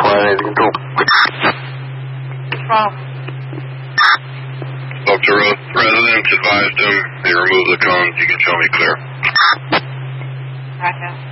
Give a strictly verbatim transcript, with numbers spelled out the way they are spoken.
Quiet control. Well, Spoke to res- residents, advised them they remove the cones. You can show me clear. gotcha.